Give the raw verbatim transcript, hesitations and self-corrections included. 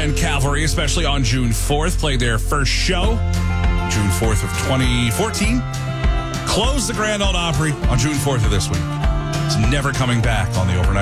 and Cavalry, especially on June fourth, played their first show, June fourth of twenty fourteen. Closed the Grand Ole Opry on June fourth of this week. It's never coming back on the overnight.